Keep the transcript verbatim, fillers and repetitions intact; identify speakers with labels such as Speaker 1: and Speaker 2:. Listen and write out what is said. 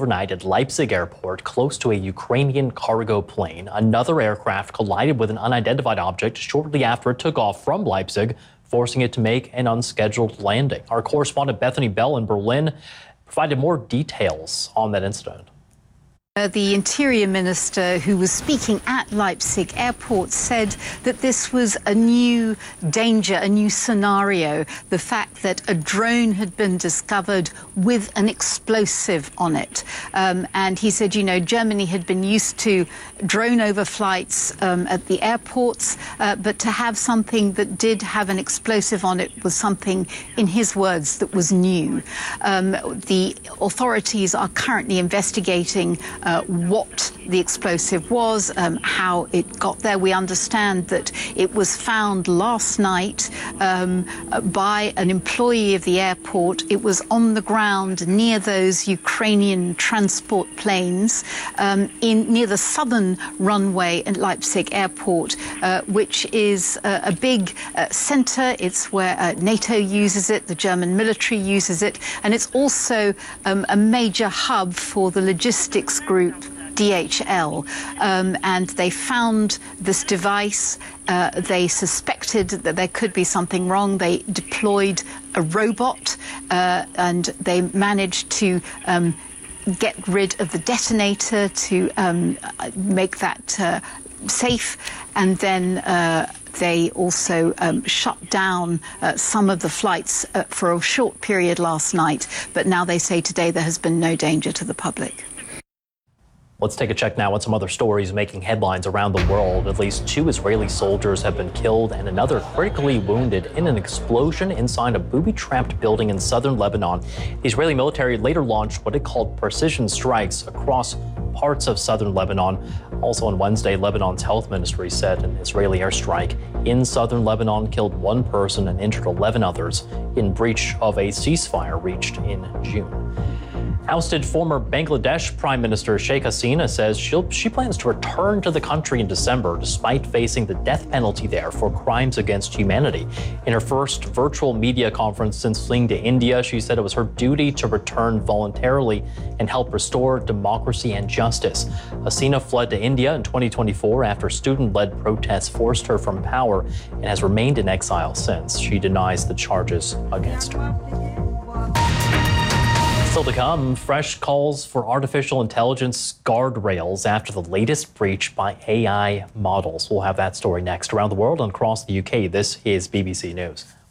Speaker 1: overnight at Leipzig airport close to a Ukrainian cargo plane. Another aircraft collided with an unidentified object shortly after it took off from Leipzig, forcing it to make an unscheduled landing. Our correspondent Bethany Bell in Berlin provided more details on that incident.
Speaker 2: Uh, the Interior Minister, who was speaking at Leipzig airport, said that this was a new danger, a new scenario, the fact that a drone had been discovered with an explosive on it. Um, and he said, you know, Germany had been used to drone overflights um, at the airports, uh, but to have something that did have an explosive on it was something, in his words, that was new. Um, the authorities are currently investigating Uh, what the explosive was, um, how it got there. We understand that it was found last night um, by an employee of the airport. It was on the ground near those Ukrainian transport planes um, in near the southern runway at Leipzig airport, uh, which is uh, a big uh, center. It's where uh, NATO uses it, the German military uses it, and it's also um, a major hub for the logistics group D H L, um, and they found this device. Uh, they suspected that there could be something wrong. They deployed a robot uh, and they managed to um, get rid of the detonator to um, make that uh, safe, and then uh, they also um, shut down uh, some of the flights uh, for a short period last night, but now they say today there has been no danger to the public.
Speaker 1: Let's take a check now on some other stories making headlines around the world. At least two Israeli soldiers have been killed and another critically wounded in an explosion inside a booby-trapped building in southern Lebanon. The Israeli military later launched what it called precision strikes across parts of southern Lebanon. Also on Wednesday, Lebanon's health ministry said an Israeli airstrike in southern Lebanon killed one person and injured eleven others in breach of a ceasefire reached in June. Ousted former Bangladesh Prime Minister Sheikh Hasina says she'll, she plans to return to the country in December despite facing the death penalty there for crimes against humanity. In her first virtual media conference since fleeing to India, she said it was her duty to return voluntarily and help restore democracy and justice. Hasina fled to India in twenty twenty-four after student-led protests forced her from power and has remained in exile since. She denies the charges against her. Still to come, fresh calls for artificial intelligence guardrails after the latest breach by A I models. We'll have that story next. Around the world and across the U K, this is B B C News.